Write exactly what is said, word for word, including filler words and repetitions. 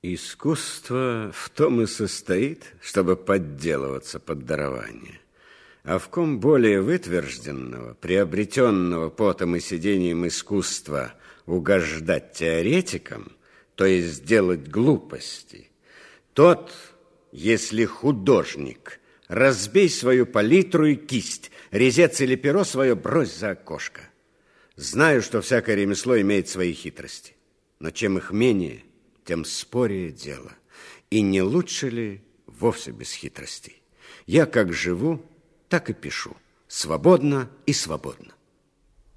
Искусство в том и состоит, чтобы подделываться под дарование. А в ком более вытвержденного, приобретенного потом и сидением искусства угождать теоретикам, то есть делать глупости, тот, если художник, разбей свою палитру и кисть, резец или перо свое брось за окошко. Знаю, что всякое ремесло имеет свои хитрости, но чем их менее, тем спорее дело. И не лучше ли вовсе без хитростей? Я как живу, так и пишу. Свободно и свободно.